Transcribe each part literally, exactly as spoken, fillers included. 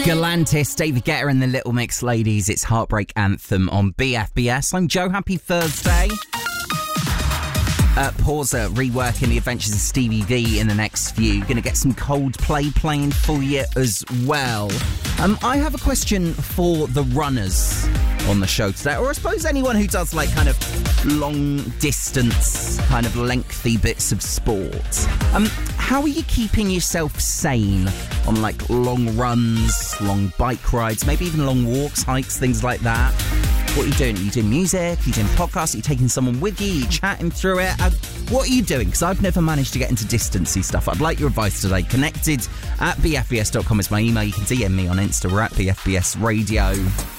Galantis, David Guetta and the Little Mix Ladies. It's Heartbreak Anthem on B F B S. I'm Joe. Happy Thursday. Uh, Pauser reworking The Adventures of Stevie V in the next few. Going to get some Coldplay playing for you as well. Um, I have a question for the runners on the show today, or I suppose anyone who does like kind of long distance, kind of lengthy bits of sport. Um, how are you keeping yourself sane on like long runs, long bike rides, maybe even long walks, hikes, things like that? What are you doing? Are you doing music? Are you doing podcasts? Are you taking someone with you? Are you chatting through it? Uh, what are you doing? Because I've never managed to get into distancey stuff. I'd like your advice today. Connected at b f b s dot com is my email. You can D M me on Insta. We're at B F B S Radio.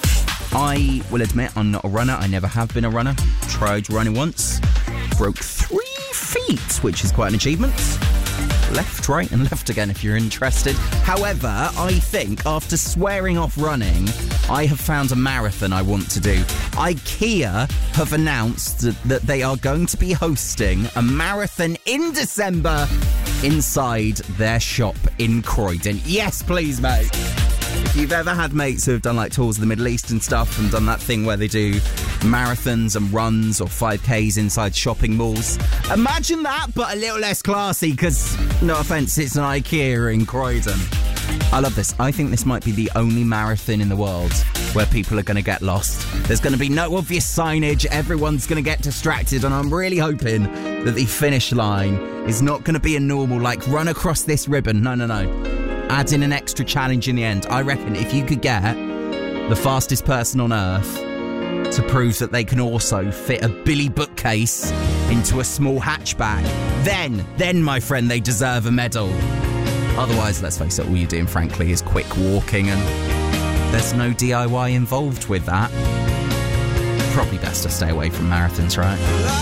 I will admit I'm not a runner. I never have been a runner. Tried running once. Broke three feet, which is quite an achievement. Left, right and left again if you're interested. However, I think after swearing off running, I have found a marathon I want to do. IKEA have announced that, that they are going to be hosting a marathon in December inside their shop in Croydon. Yes, please, mate. If you've ever had mates who have done like tours of the Middle East and stuff and done that thing where they do marathons and runs or five Ks inside shopping malls, imagine that, but a little less classy because, no offence, it's an IKEA in Croydon. I love this. I think this might be the only marathon in the world where people are going to get lost. There's going to be no obvious signage. Everyone's going to get distracted. And I'm really hoping that the finish line is not going to be a normal, like, run across this ribbon. No, no, no. Add in an extra challenge in the end. I reckon if you could get the fastest person on earth to prove that they can also fit a Billy bookcase into a small hatchback, then, then, my friend, they deserve a medal. Otherwise, let's face it, all you're doing, frankly, is quick walking and there's no D I Y involved with that. Probably best to stay away from marathons, right?